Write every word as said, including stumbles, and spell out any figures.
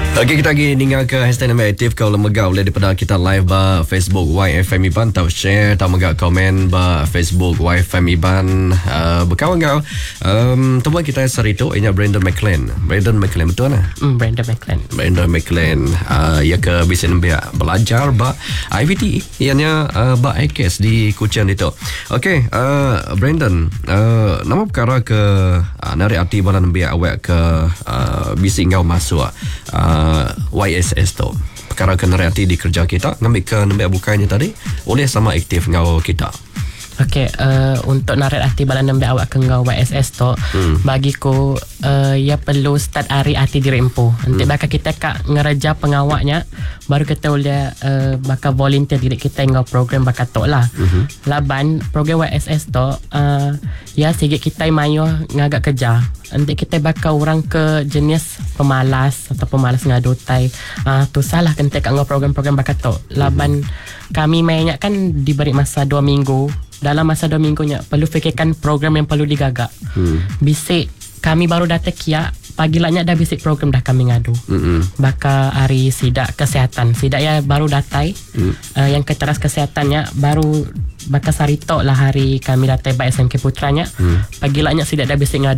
Okey, kita lagi ningal ke hashtag nama aktif kau lemegau boleh daripada kita live ba Facebook Y F M Iban tau share tau megau komen ba Facebook Y F M Iban uh, berkawan kau um, teman kita sarito inya Brandon McLean Brandon McLean betul nah mm, Brandon McLean Brandon McLean uh, ia ke bisa nembia belajar ba I V T ianya uh, ba I K S di Kuching itu. Okey, uh, Brandon uh, nama perkara ke uh, nari arti bala nembia awak ke uh, bisi ngau masuk uh, Y S S tu perkara kena reati di kerja kita ngambil ke nambah bukannya tadi oleh sama aktif ngau kita. Okey, uh, untuk narik hati bala nambe awak ke ngau Y S S tu hmm. bagi ku uh, ia perlu start hari hati diri empu. Nanti hmm. bakal kita kak ngereja pengawaknya baru kita boleh uh, bakal volunteer diri kita ngau program bakal tok lah. Hmm. Laban program Y S S tu uh, ya sikit kita mayo ngagak kerja. Nanti kita bakal orang ke jenis pemalas atau pemalas ngadutai. Ah uh, tu salah kita kak ngau program-program bakal tok. Laban hmm. kami mainnya kan diberi masa dua minggu. Dalam masa dua minggunya perlu fikirkan program yang perlu digagak. Hmm. Bisik kami baru datang kia pagi laknya dah bisik program dah kami ngadu. Hmm. Baka hari sidak kesihatan. Sidak ya baru datai. Hmm. Uh, yang keteras kesehatannya baru baka sarito lah hari kami datai ba S M K Putranya. Hmm. Pagi laknya sidak dah bisik ngadu.